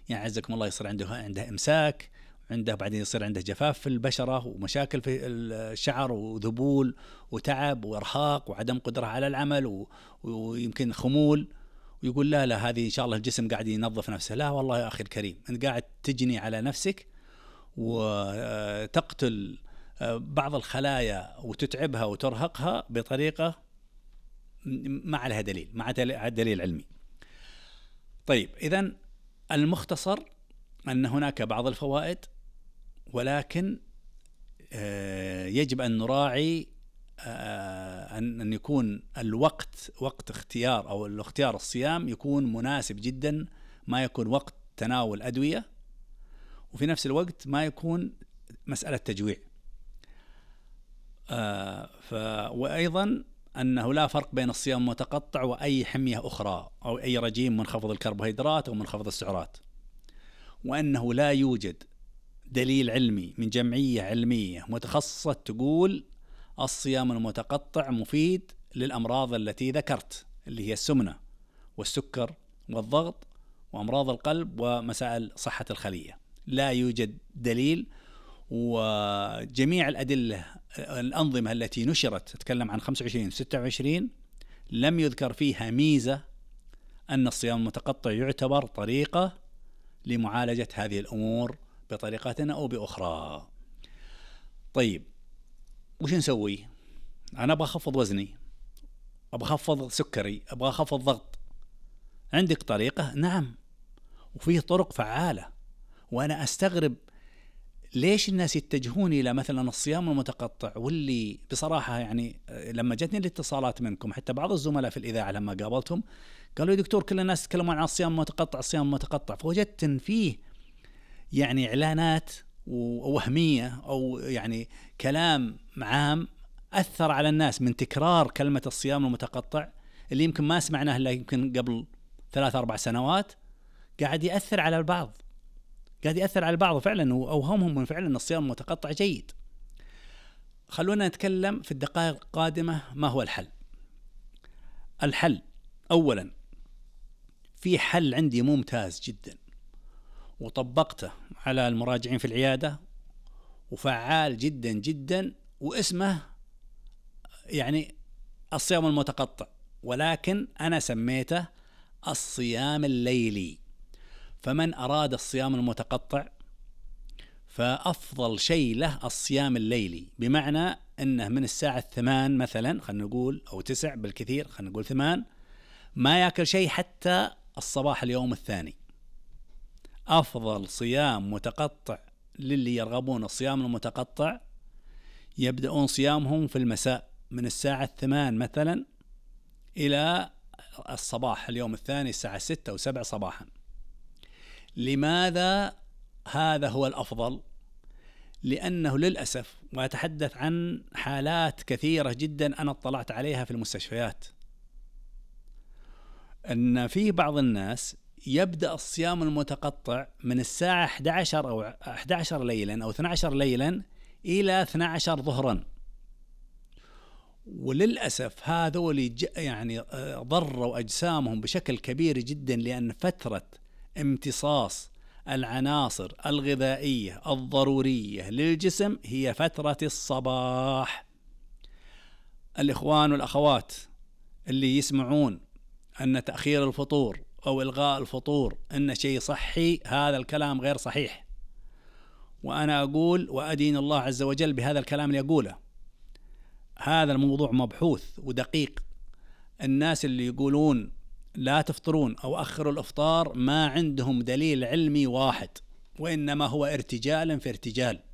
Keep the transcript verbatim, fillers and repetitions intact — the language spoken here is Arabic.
يعني عزكم الله يصير عنده عنده إمساك، عنده بعدين يصير عنده جفاف في البشرة ومشاكل في الشعر وذبول وتعب وإرهاق وعدم قدرة على العمل ويمكن خمول، ويقول لا لا هذه إن شاء الله الجسم قاعد ينظف نفسه. لا والله يا أخي الكريم، أنت قاعد تجني على نفسك وتقتل بعض الخلايا وتتعبها وترهقها بطريقة ما عليها دليل، مع دليل علمي. طيب إذن المختصر أن هناك بعض الفوائد، ولكن يجب أن نراعي أن يكون الوقت وقت اختيار أو الاختيار الصيام يكون مناسب جدا، ما يكون وقت تناول أدوية، وفي نفس الوقت ما يكون مسألة تجويع. ف وأيضا أنه لا فرق بين الصيام المتقطع وأي حمية أخرى أو أي رجيم منخفض الكربوهيدرات أو منخفض السعرات، وأنه لا يوجد دليل علمي من جمعية علمية متخصصة تقول الصيام المتقطع مفيد للأمراض التي ذكرت، اللي هي السمنة والسكر والضغط وأمراض القلب ومسائل صحة الخلية. لا يوجد دليل، وجميع الأدلة الأنظمة التي نشرت تتكلم عن خمسة وعشرين ستة وعشرين لم يذكر فيها ميزة أن الصيام المتقطع يعتبر طريقة لمعالجة هذه الأمور بطريقة أو بأخرى. طيب وش نسوي؟ أنا أبغى أخفض وزني، أبغى أخفض سكري، أبغى أخفض ضغط. عندك طريقة؟ نعم، وفيه طرق فعالة. وأنا أستغرب ليش الناس يتجهون إلى مثلا الصيام المتقطع، واللي بصراحة يعني لما جتني الاتصالات منكم حتى بعض الزملاء في الإذاعة لما قابلتهم قالوا يا دكتور كل الناس يتكلمون عن الصيام المتقطع الصيام المتقطع، فوجدت إن فيه يعني إعلانات وهمية أو يعني كلام عام أثر على الناس من تكرار كلمة الصيام المتقطع اللي يمكن ما سمعناه إلا يمكن قبل ثلاث أربع سنوات، قاعد يأثر على البعض، قاعد يأثر على البعض فعلا، وأوهمهم من فعلا أن الصيام المتقطع جيد. خلونا نتكلم في الدقائق القادمة ما هو الحل. الحل أولا في حل عندي ممتاز جدا وطبقته على المراجعين في العيادة وفعال جدا جدا، واسمه يعني الصيام المتقطع، ولكن أنا سميته الصيام الليلي. فمن أراد الصيام المتقطع فأفضل شيء له الصيام الليلي، بمعنى أنه من الساعة الثمان مثلا خلنا نقول أو تسع بالكثير، خلنا نقول ثمان، ما يأكل شيء حتى الصباح اليوم الثاني. أفضل صيام متقطع للي يرغبون الصيام المتقطع يبدأون صيامهم في المساء من الساعة الثمان مثلا إلى الصباح اليوم الثاني الساعة ستة أو سبع صباحا. لماذا هذا هو الأفضل؟ لأنه للأسف وأتحدث عن حالات كثيرة جدا أنا اطلعت عليها في المستشفيات، أن في بعض الناس يبدأ الصيام المتقطع من الساعة إحدى عشر أو إحدى عشر ليلا أو اثنتي عشرة ليلا إلى اثنتي عشرة ظهرا، وللأسف هذول يعني ضروا أجسامهم بشكل كبير جدا، لأن فترة امتصاص العناصر الغذائية الضرورية للجسم هي فترة الصباح. الإخوان والأخوات اللي يسمعون أن تأخير الفطور أو إلغاء الفطور إن شيء صحي، هذا الكلام غير صحيح، وأنا أقول وأدين الله عز وجل بهذا الكلام اللي أقوله. هذا الموضوع مبحوث ودقيق. الناس اللي يقولون لا تفطرون أو أخروا الإفطار ما عندهم دليل علمي واحد، وإنما هو ارتجال في ارتجال.